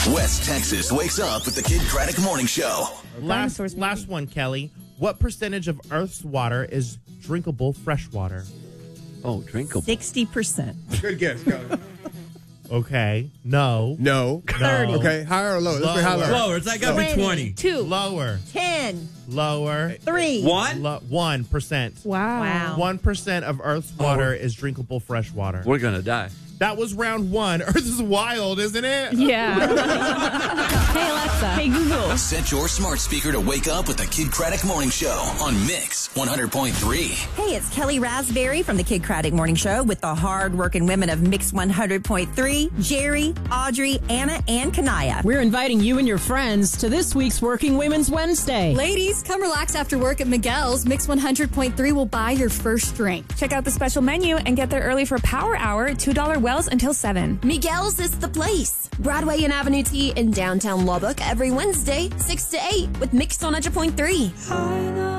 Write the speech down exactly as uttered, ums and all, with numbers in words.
West Texas wakes up with the Kid Craddock Morning Show. Last, last one, Kelly. What percentage of Earth's water is drinkable fresh water? Oh, drinkable. sixty percent. Good guess, Kelly. Okay. No. No. thirty. Okay, higher or lower? Let's be higher or Lower. lower. Lower. It's like got to be twenty. Two. Lower. ten. Lower. Three. One? Lo- one percent. Wow. Wow. One percent of Earth's water is drinkable fresh water. We're going to die. That was round one. Earth is wild, isn't it? Yeah. Hey, Alexa. Hey, Google. Set your smart speaker to wake up with the Kid Craddock Morning Show on Mix one hundred point three. Hey, it's Kelly Raspberry from the Kid Craddock Morning Show with the hard-working women of Mix one hundred point three, Jerry, Audrey, Anna, and Kanaya. We're inviting you and your friends to this week's Working Women's Wednesday. Ladies, come relax after work at Miguel's. Mix one hundred point three will buy your first drink. Check out the special menu and get there early for Power Hour at two dollars wells until seven. Miguel's is the place. Broadway and Avenue T in downtown Lubbock every Wednesday, six to eight with Mix one hundred point three.